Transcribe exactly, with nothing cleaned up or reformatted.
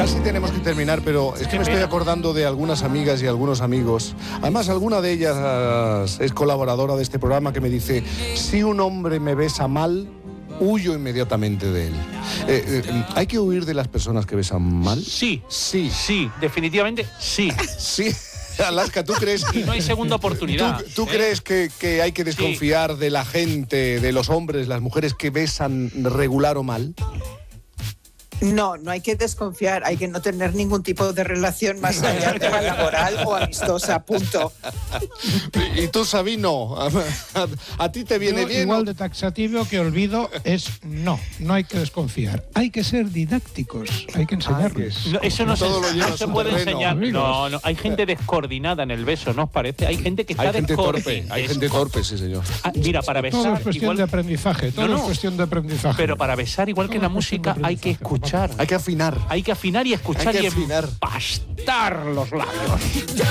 Casi tenemos que terminar, pero es que me estoy acordando de algunas amigas y algunos amigos. Además, alguna de ellas es colaboradora de este programa que me dice, si un hombre me besa mal, huyo inmediatamente de él. Eh, eh, ¿Hay que huir de las personas que besan mal? Sí. Sí. Sí, definitivamente sí. Sí. Alaska, ¿tú crees Y no hay segunda oportunidad. ¿Tú, tú ¿eh? crees que, que hay que desconfiar sí. de la gente, de los hombres, las mujeres que besan regular o mal? No, no hay que desconfiar, hay que no tener ningún tipo de relación más allá de la laboral o amistosa, punto. Y tú, Sabino, a, a, a ti te viene Yo, bien. Igual de taxativo que olvido es no, no hay que desconfiar. Hay que ser didácticos, hay que enseñarles. No, eso no, Todo se, lo no se puede terreno, enseñar. amigos. No, no, hay gente descoordinada en el beso, ¿no os parece? Hay gente que está Hay gente descoordinada. torpe, hay gente torpe, sí, señor. Ah, mira, para besar Todo es cuestión igual, de aprendizaje, todo No, no. es cuestión de aprendizaje. pero para besar igual que en la Todo es cuestión música de hay que aprendizaje. escuchar. Hay que afinar. Hay que afinar y escuchar Hay que y afinar. empastar los labios.